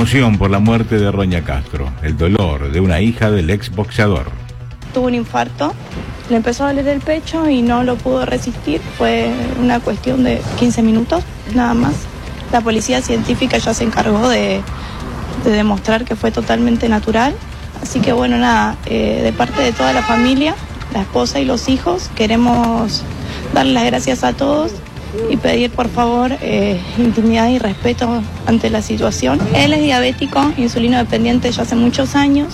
Conmoción por la muerte de Roña Castro, el dolor de una hija del exboxeador. Tuvo un infarto, le empezó a doler el pecho y no lo pudo resistir. Fue una cuestión de 15 minutos, nada más. La policía científica ya se encargó de demostrar que fue totalmente natural. Así que bueno, nada, de parte de toda la familia, la esposa y los hijos, queremos darle las gracias a todos y pedir por favor intimidad y respeto ante la situación. Él es diabético, insulino dependiente ya hace muchos años,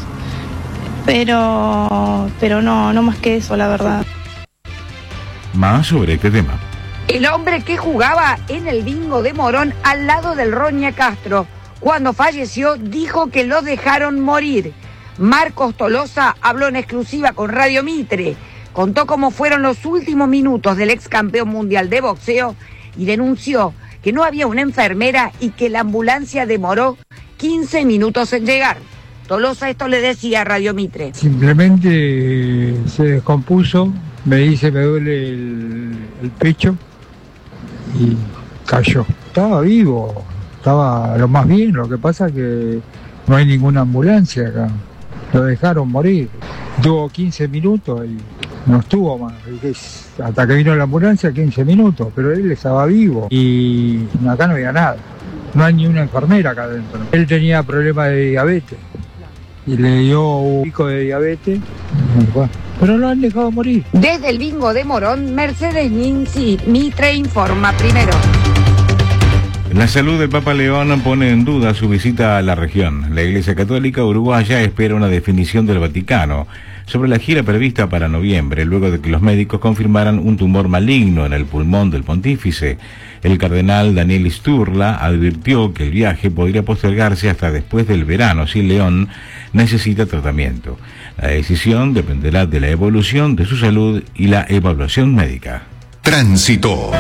pero no más que eso, la verdad. Más sobre este tema. El hombre que jugaba en el bingo de Morón al lado del Roña Castro, cuando falleció, dijo que lo dejaron morir. Marcos Tolosa habló en exclusiva con Radio Mitre. Contó cómo fueron los últimos minutos del ex campeón mundial de boxeo y denunció que no había una enfermera y que la ambulancia demoró 15 minutos en llegar. Tolosa esto le decía a Radio Mitre. Simplemente se descompuso, me dice me duele el pecho y cayó. Estaba vivo, estaba lo más bien, lo que pasa que no hay ninguna ambulancia acá. Lo dejaron morir. Tuvo 15 minutos y no estuvo más. Hasta que vino la ambulancia, 15 minutos, pero él estaba vivo y acá no había nada. No hay ni una enfermera acá adentro. Él tenía problemas de diabetes y le dio un pico de diabetes, pero lo han dejado morir. Desde el bingo de Morón, Mercedes Ninzi, Mitre informa primero. La salud del Papa León pone en duda su visita a la región. La Iglesia Católica Uruguaya espera una definición del Vaticano sobre la gira prevista para noviembre, luego de que los médicos confirmaran un tumor maligno en el pulmón del pontífice. El cardenal Daniel Sturla advirtió que el viaje podría postergarse hasta después del verano si León necesita tratamiento. La decisión dependerá de la evolución de su salud y la evaluación médica. Tránsito.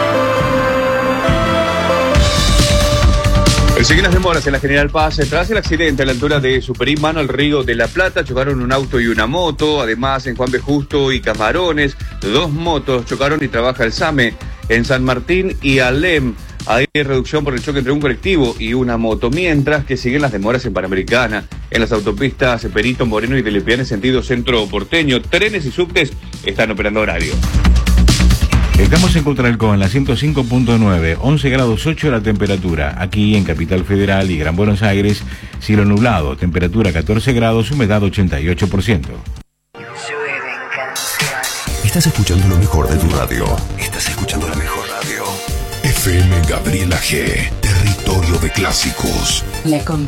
Siguen las demoras en la General Paz. Tras el accidente a la altura de Superí, Manuel Río de la Plata, chocaron un auto y una moto. Además, en Juan B. Justo y Camarones, 2 motos chocaron y trabaja el SAME. En San Martín y Alem hay reducción por el choque entre un colectivo y una moto, mientras que siguen las demoras en Panamericana. En las autopistas Perito Moreno y de Lepiane, sentido centro porteño, trenes y subtes están operando horario. Estamos en Cutralcó, en la 105.9, 11 grados 8 la temperatura. Aquí en Capital Federal y Gran Buenos Aires, cielo nublado, temperatura 14 grados, humedad 88%. Estás escuchando lo mejor de tu radio. Estás escuchando la mejor radio. FM Gabriela G, territorio de clásicos. La